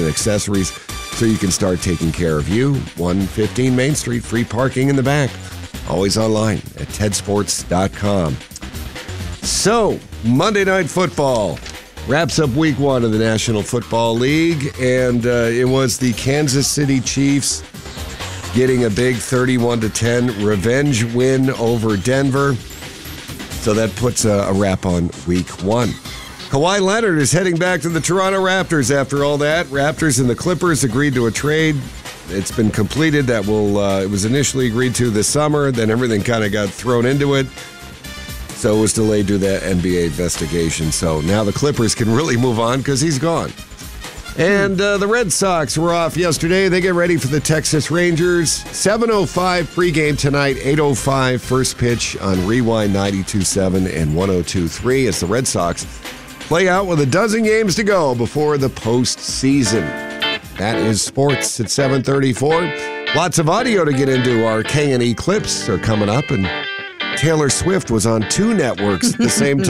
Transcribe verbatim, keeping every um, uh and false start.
and accessories so you can start taking care of you. one fifteen Main Street, free parking in the back. Always online at ted sports dot com. So, Monday Night Football wraps up week one of the National Football League, and uh, it was the Kansas City Chiefs getting a big thirty-one to ten revenge win over Denver. So that puts a, a wrap on week one. Kawhi Leonard is heading back to the Toronto Raptors after all that. Raptors and the Clippers agreed to a trade. It's been completed. That will uh, it was initially agreed to this summer. Then everything kind of got thrown into it. So it was delayed due to the N B A investigation. So now the Clippers can really move on because he's gone. And uh, the Red Sox were off yesterday. They get ready for the Texas Rangers. seven oh five pregame tonight, eight oh five first pitch on Rewind ninety-two point seven and one oh two point three as the Red Sox play out with a dozen games to go before the postseason. That is sports at seven thirty-four. Lots of audio to get into. Our K and E clips are coming up, and Taylor Swift was on two networks at the same time.